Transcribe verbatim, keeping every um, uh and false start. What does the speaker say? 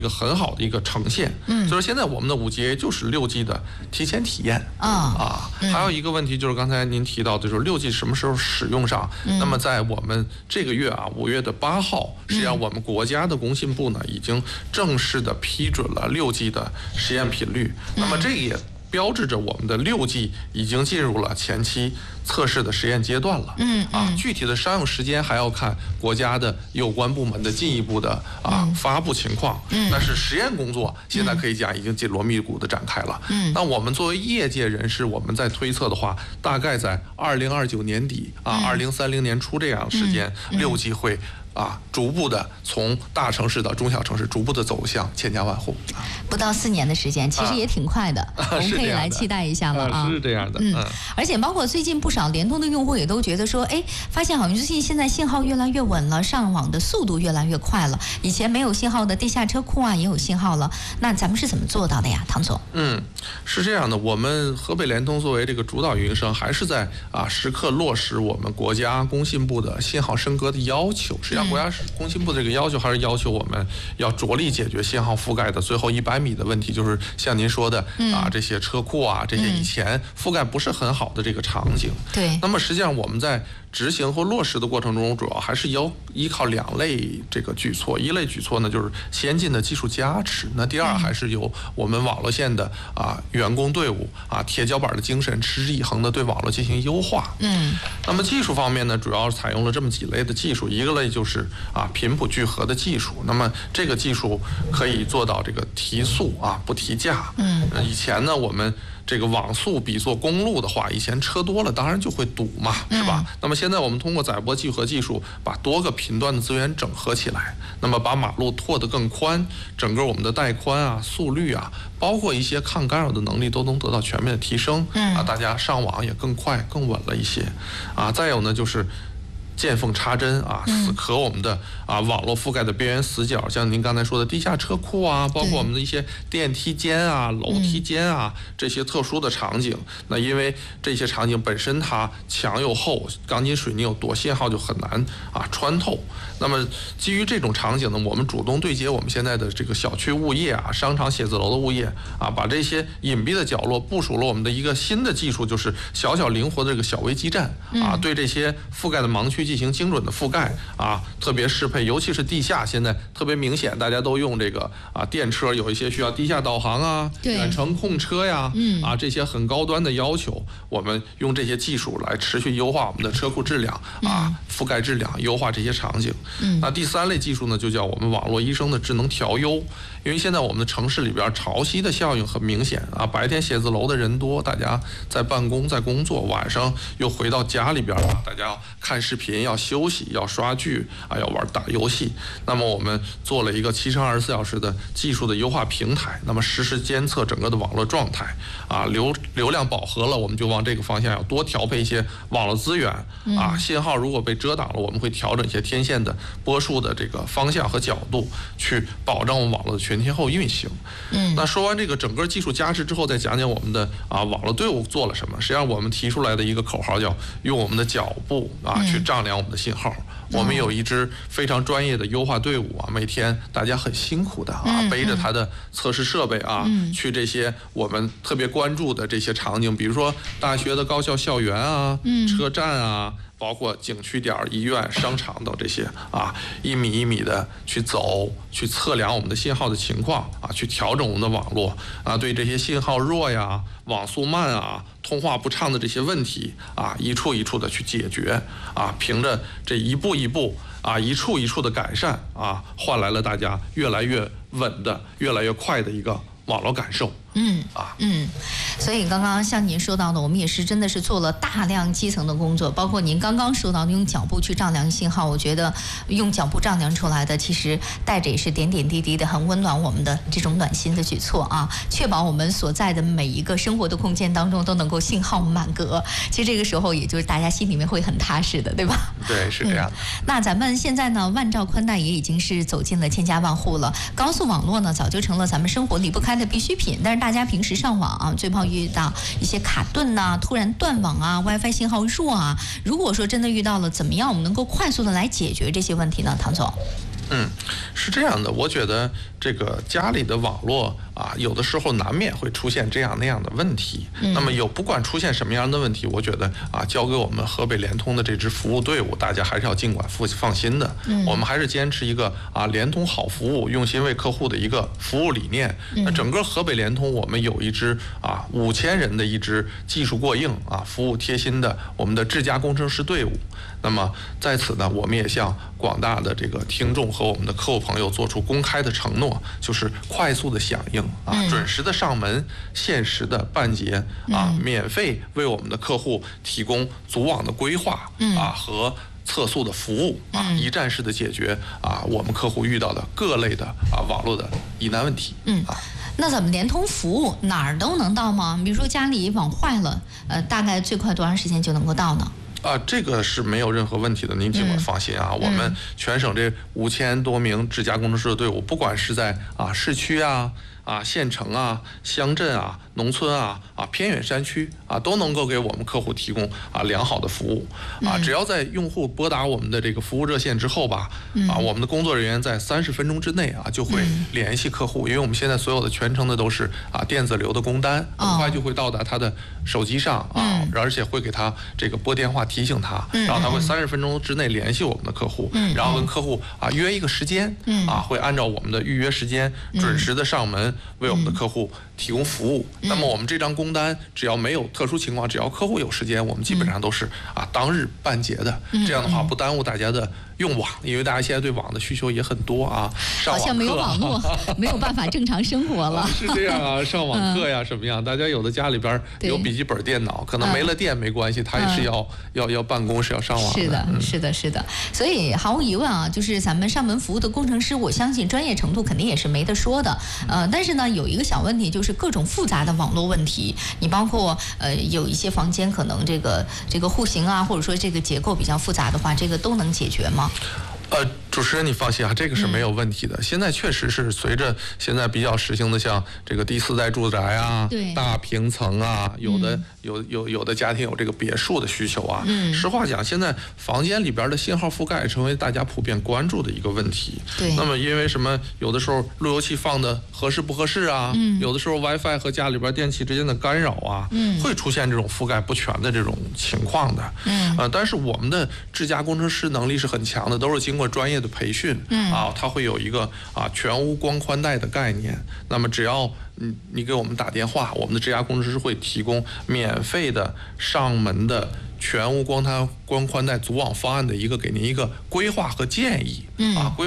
一个很好的一个呈现。嗯，所以说现在我们的五 G A 就是六 G 的提前体验啊啊。还有一个问题就是刚才您提到的，就是六 G 什么时候使用上？嗯、那么在我们这个月啊，五月的八号，实际上我们国家的工信部呢已经正式的批准了六 G 的实验频率。那么这也标志着我们的六 G 已经进入了前期测试的实验阶段了。嗯啊，具体的商用时间还要看国家的有关部门的进一步的啊、嗯、发布情况。嗯，但是实验工作现在可以讲已经紧锣密鼓的展开了。嗯，那我们作为业界人士，我们在推测的话，大概在二零二九年底啊，二零三零年初这样时间，六 G 会啊，逐步的从大城市到中小城市，逐步的走向千家万户。 不到四年的时间，其实也挺快的，啊、我们可以来期待一下了啊。 是这样的， 嗯，而且包括最近不少联通的用户也都觉得说，哎，发现好像最近现在信号越来越稳了，上网的速度越来越快了。以前没有信号的地下车库啊，也有信号了。那咱们是怎么做到的呀，唐总？ 嗯，是这样的，我们河北联通作为这个主导运营商，还是在啊时刻落实我们国家工信部的信号升格的要求。实际上，国家工信部这个要求还是要求我们要着力解决信号覆盖的最后一百米的问题，就是像您说的啊，这些车库啊，这些以前覆盖不是很好的这个场景。 对。 那么实际上我们在执行或落实的过程中，主要还是要依靠两类这个举措。一类举措呢，就是先进的技术加持；那第二，还是由我们网络线的啊员工队伍啊铁脚板的精神，持之以恒的对网络进行优化。嗯。那么技术方面呢，主要采用了这么几类的技术。一个类就是啊频谱聚合的技术。那么这个技术可以做到这个提速啊不提价。嗯。以前呢，我们这个网速比作公路的话，以前车多了当然就会堵嘛，是吧？嗯、那么现在我们通过载波聚合技术，把多个频段的资源整合起来，那么把马路拓得更宽，整个我们的带宽啊、速率啊，包括一些抗干扰的能力都能得到全面的提升。嗯啊，大家上网也更快、更稳了一些。啊，再有呢就是见缝插针啊，死磕我们的啊网络覆盖的边缘死角，像您刚才说的地下车库啊，包括我们的一些电梯间啊、楼梯间啊这些特殊的场景。那因为这些场景本身它墙又厚，钢筋水泥又多，信号就很难啊穿透。那么基于这种场景呢，我们主动对接我们现在的这个小区物业啊、商场写字楼的物业啊，把这些隐蔽的角落部署了我们的一个新的技术，就是小小灵活的这个小微基站啊，对这些覆盖的盲区进行精准的覆盖啊，特别适配，尤其是地下，现在特别明显，大家都用这个啊电车，有一些需要地下导航啊、远程控车呀，嗯啊这些很高端的要求，我们用这些技术来持续优化我们的车库质量啊、覆盖质量，优化这些场景。嗯，那第三类技术呢，就叫我们网络医生的智能调优。因为现在我们的城市里边潮汐的效应很明显啊，白天写字楼的人多，大家在办公在工作，晚上又回到家里边啊，大家要看视频，要休息，要刷剧啊，要玩打游戏。那么我们做了一个七乘二十四小时的技术的优化平台，那么实时监测整个的网络状态啊，流流量饱和了，我们就往这个方向要多调配一些网络资源啊。信号如果被遮挡了，我们会调整一些天线的波束的这个方向和角度，去保证我们网络的全天候运行。嗯，那说完这个整个技术加持之后，再讲讲我们的啊网络队伍做了什么。实际上我们提出来的一个口号叫用我们的脚步啊去丈量我们的信号。我们有一支非常专业的优化队伍啊，每天大家很辛苦的啊，背着他的测试设备啊，去这些我们特别关注的这些场景，比如说大学的高校校园啊，车站啊，包括景区点、医院、商场等这些啊，一米一米的去走，去测量我们的信号的情况啊，去调整我们的网络啊，对这些信号弱呀、网速慢啊、通话不畅的这些问题啊，一处一处的去解决啊，凭着这一步一步啊，一处一处的改善啊，换来了大家越来越稳的、越来越快的一个网络感受。 嗯啊嗯，所以刚刚像您说到的，我们也是真的是做了大量基层的工作，包括您刚刚说到的用脚步去丈量信号，我觉得用脚步丈量出来的，其实带着也是点点滴滴的，很温暖我们的这种暖心的举措啊，确保我们所在的每一个生活的空间当中都能够信号满格。其实这个时候，也就是大家心里面会很踏实的，对吧？ 对，是这样的。 嗯、那咱们现在呢，万兆宽带也已经是走进了千家万户了，高速网络呢早就成了咱们生活离不开的必需品，但是大家平时上网啊，最怕遇到一些卡顿呐、啊、突然断网啊、WiFi 信号弱啊。如果说真的遇到了，怎么样我们能够快速的来解决这些问题呢？唐总？ 嗯，是这样的，我觉得这个家里的网络啊，有的时候难免会出现这样那样的问题。嗯、那么有不管出现什么样的问题，我觉得啊，交给我们河北联通的这支服务队伍，大家还是要尽管放放心的。嗯、我们还是坚持一个啊联通好服务、用心为客户的一个服务理念。嗯、那整个河北联通，我们有一支啊五千人的一支技术过硬啊、服务贴心的我们的智家工程师队伍。那么在此呢，我们也向广大的这个听众和我们的客户朋友做出公开的承诺，就是快速的响应啊，嗯、准时的上门，限时的办结啊，嗯、免费为我们的客户提供组网的规划、嗯、啊和测速的服务啊，嗯、一站式的解决啊我们客户遇到的各类的啊网络的疑难问题。嗯啊。 那咱们联通服务哪儿都能到吗？比如说家里网坏了，呃，大概最快多长时间就能够到呢？ 啊，这个是没有任何问题的，您尽管放心啊。嗯、我们全省这五千多名智家工程师的队伍，不管是在啊市区啊、啊县城啊、乡镇啊、农村啊、啊偏远山区啊，都能够给我们客户提供啊良好的服务啊。只要在用户拨打我们的这个服务热线之后吧，嗯、啊，我们的工作人员在三十分钟之内啊就会联系客户，因为我们现在所有的全程的都是啊电子流的工单，很快就会到达他的手机上啊，嗯、而且会给他这个拨电话提醒他，嗯、然后他会三十分钟之内联系我们的客户，嗯、然后跟客户啊约一个时间，嗯、啊会按照我们的预约时间准时的上门为我们的客户提供服务。嗯、那么我们这张工单只要没有特殊情况，只要客户有时间，我们基本上都是啊当日办结的。嗯、这样的话不耽误大家的用网，因为大家现在对网的需求也很多啊。上网课好像没有网络没有办法正常生活了。 是这样啊，上网课呀什么样？大家有的家里边有笔记本电脑，可能没了电没关系，他也是要、嗯、要要办公，是要上网的。 是的，嗯、是的，是的。所以毫无疑问啊，就是咱们上门服务的工程师，我相信专业程度肯定也是没得说的。呃，但是呢，有一个小问题，就是各种复杂的网络问题，你包括呃有一些房间可能这个这个户型啊，或者说这个结构比较复杂的话，这个都能解决吗？ 呃，主持人你放心啊，这个是没有问题的。嗯、现在确实是随着现在比较时兴的，像这个第四代住宅啊，大平层啊，有的、嗯、有有有的家庭有这个别墅的需求啊。嗯、实话讲，现在房间里边的信号覆盖成为大家普遍关注的一个问题。 对。 那么因为什么？有的时候路由器放的合适不合适啊？嗯。有的时候 WiFi 和家里边电器之间的干扰啊，嗯，会出现这种覆盖不全的这种情况的。嗯。呃，但是我们的智家工程师能力是很强的，都是经过专业的培训，嗯啊，它会有一个啊全屋光宽带的概念。那么只要你你给我们打电话，我们的智家工程师会提供免费的上门的全屋光它光宽带组网方案的一个给您一个规划和建议，嗯啊。